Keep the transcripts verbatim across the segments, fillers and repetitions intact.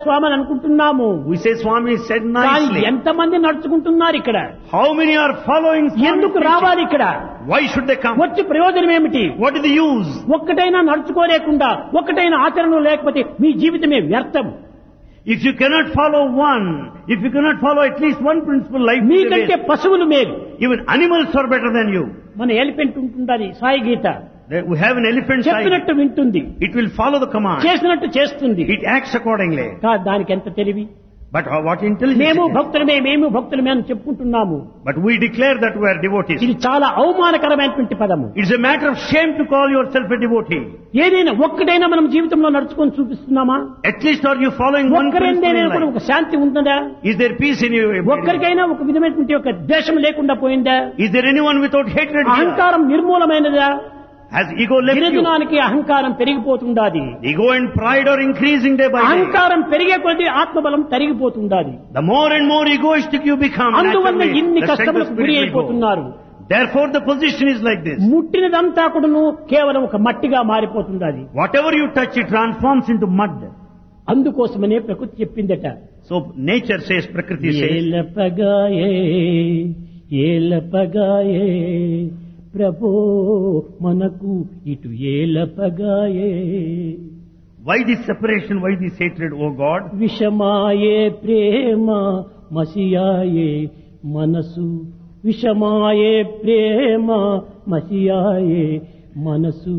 స్వామి అని అనుకుంటున్నాము. We say Swami said కానీ nicely. ఎంతమంది నడుచుకుంటున్నారు ఇక్కడ? How many are following Swami's ఎందుకు teaching? రావాలి ఇక్కడ? Why should they come? వచ్చి ప్రయోజనం ఏమిటి? What is the use? ఒక్కటైనా నడుచుకోలేకుండా ఒక్కటైనా ఆచరణ లేకపోతే మీ జీవితమే వ్యర్థం. If you cannot follow one, if you cannot follow at least one principle, life is a మీకంటే waste. పశువులు మేలు. Even animals are better than you. మన ఎలిఫెంట్ ఉంటుందని సాయి గీత There- We have an elephant side. చెప్పినట్టు వింటుంది, It will follow the command. చేసినట్టు చేస్తుంది. It acts accordingly. కా- దానికి ఎంత తెలివి. But how- what intelligence మేము it is. భక్తులమే మేము భక్తులమే అని చెప్పుకుంటున్నాము. But we declare that we are devotees. ఇది చాలా అవమానకరమైనటువంటి పదము. It's a matter of shame to call yourself a devotee. ఏదైనా ఒక్కటైనా మనం జీవితంలో నడుచుకొని చూపిస్తున్నామా? At least are you following one principle ఒక్కరైనా in కూడా life? ఒక శాంతి ఉంటుందా? Is there peace in you? ఒక్కరికైనా ఒక విధమైనటువంటి ఒక ద్వేషం లేకుండా పోయిందా? Is there anyone without hatred here? అహంకారం నిర్మూలమైనదా? Has ego left you? దినదినానికి అహంకారం పెరిగిపోతుండాది. Ego and pride are increasing day by day. అహంకారం పెరిగే కొద్దీ ఆత్మబలం తరిగిపోతుండాది. The more and more egoistic you become, అందువల్ల naturally, ఇన్ని the strength of కష్టములకు గురి spirit will go. అయిపోతున్నారు. Therefore the position is like this. ముట్టినదంతా కూడాను కేవలం ఒక మట్టిగా మారిపోతుండాది. Whatever you touch, it transforms into mud. అందుకోసమనే ప్రకృతి చెప్పిందట, So nature says, Prakriti says, ఏలపగాయే ఏలపగాయే ప్రభో మనకు ఇటు ఏలపగాయే. why this separation, why this hatred, O God? విషమాయే ప్రేమ మసియాయే మనసు, విషమాయే ప్రేమ మసియాయే మనసు.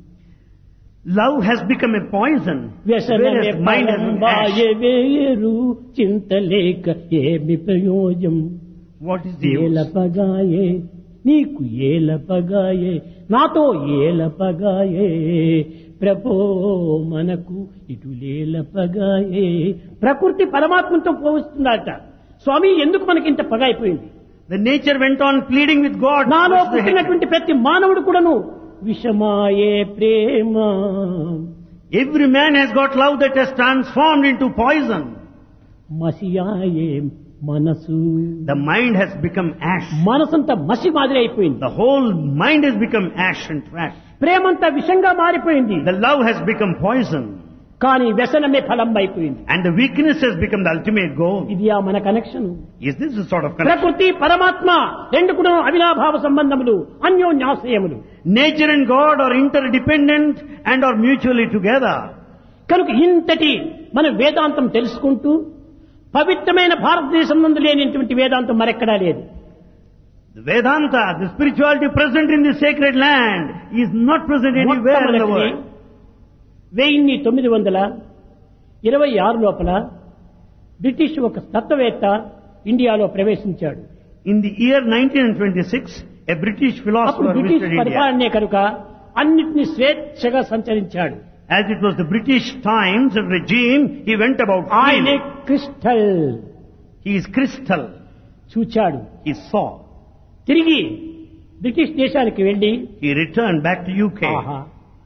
Love has become a poison, వ్యసనమే whereas mind has been ash. పరంబాయే వేరు చింతలేక ఏమి ప్రయోజం. What is the use? ఏలపగాయే నీకు ఏలపగాయే నాతో ఏలపగాయే ప్రభో మనకు ఇటు లేలపగాయే. ప్రకృతి పరమాత్మతో పోవస్తుందట. స్వామి ఎందుకు మనకి ఇంత పగ అయిపోయింది? The nature went on pleading with God. నాలో What's the hatred? పుట్టినటువంటి ప్రతి మానవుడు కూడాను విషమాయే ప్రేమ Every man has got love that has transformed into poison. మసియాయే మనసు. The mind has become ash. మనసంతా మసి మాదిరి అయిపోయింది. The whole mind has become ash and trash. ప్రేమంతా విషంగా మారిపోయింది. The love has become poison. కానీ వ్యసనమే ఫలం అయిపోయింది. And the weakness has become the ultimate goal. ఇది ఆ మన connection. Is this the sort of connection? ప్రకృతి పరమాత్మ రెండు కూడా అవినాభావ సంబంధములు, అన్యోన్యాశ్రయములు. Nature and God are interdependent and are mutually together. కనుక ఇంతటి మన వేదాంతం తెలుసుకుంటూ పవిత్రమైన భారతదేశం నందు లేనిటువంటి వేదాంతం మరెక్కడా లేదు. The Vedanta, the spirituality present in this sacred land is not present anywhere in the world. వెయ్యి తొమ్మిది వందల ఇరవై ఆరు లోపల బ్రిటిష్ ఒక తత్వవేత్త ఇండియాలో ప్రవేశించాడు. In the year nineteen twenty-six, a British అప్పుడు philosopher బ్రిటిష్ visited India. పరిపాలనే కనుక అన్నిటినీ స్వేచ్ఛగా సంచరించాడు. As it was the British times and regime, he went about ఆయనే freely. Crystal He is crystal. చూచాడు. He saw. తిరిగి బ్రిటిష్ దేశానికి వెళ్లి He returned back to U K. ఆహా,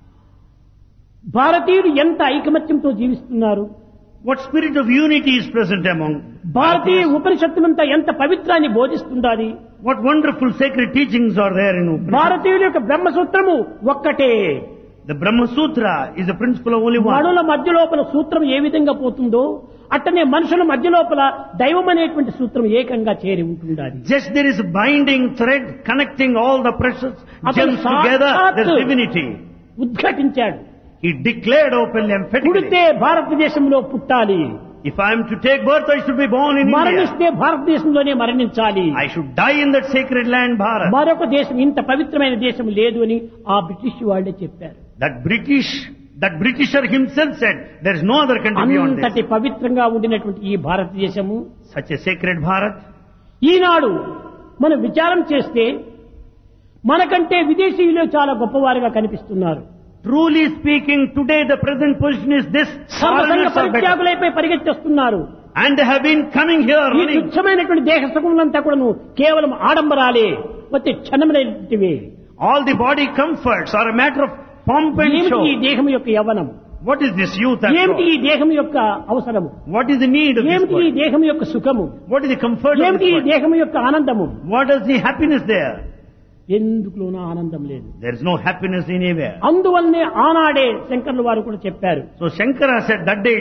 భారతీయులు ఎంత ఐకమత్యంతో జీవిస్తున్నారు, What spirit of unity is present among Bharatiya Bharatiyas? ఉపనిషత్తులంతా ఎంత పవిత్రాన్ని బోధిస్తుండాలి. What wonderful sacred teachings are there in Upanishad? భారతీయుల యొక్క బ్రహ్మసూత్రము ఒక్కటే. The Brahma Sutra is the principle of only one. మనుల మధ్య లోపల సూత్రం ఏ విధంగా పోతుందో అట్టనే మనుషుల మధ్య లోపల దైవం అనేటువంటి సూత్రం ఏకంగా చేరి ఉంటుండాలి. Just there is a binding thread connecting all the precious అతను gems together. సాక్షాత్తు There's divinity. ఉద్ఘాటించాడు. He declared openly, emphatically, పుడితే భారతదేశంలో పుట్టాలి, if I am to take birth, I should be born in India. మరణిస్తే భారతదేశంలోనే మరణించాలి. I should die in that sacred land, Bharat. మరొక దేశం ఇంత పవిత్రమైన దేశం లేదు అని ఆ బ్రిటిష్ వాళ్ళే చెప్పారు. That British, that Britisher himself said, there is no other country beyond అంతటి this. పవిత్రంగా ఉండినటువంటి ఈ భారతదేశము Such a sacred Bharat. ఈనాడు మనం విచారం చేస్తే మనకంటే విదేశీయులు చాలా గొప్పవారుగా కనిపిస్తున్నారు. Truly speaking, today the present position is this: సర్వసంగ foreigners are better. పరిత్యాగులైపై పరిగెత్తేస్తున్నారు. And they have been coming here ఈ running. తుచ్చమైనటువంటి దేహ సుఖములంతా కూడాను కేవలం ఆడంబరాలే, ప్రతి క్షణమైనటువంటివి. All the body comforts are a matter of pomp and ఏమిటి show. ఈ దేహం యొక్క యవ్వనం, What is this youth and ఏమిటి ఈ growth? దేహం యొక్క అవసరము, What is the need of this ఏమిటి ఈ body? దేహం యొక్క సుఖము, What is the comfort of ఏమిటి this ఈ body? దేహం యొక్క ఆనందము. What is the happiness there? ఎందుకులోనూ ఆనందం లేదు. There is no happiness anywhere. అందువల్లనే ఆనాడే శంకర్ల వారు కూడా చెప్పారు, So Shankara said that day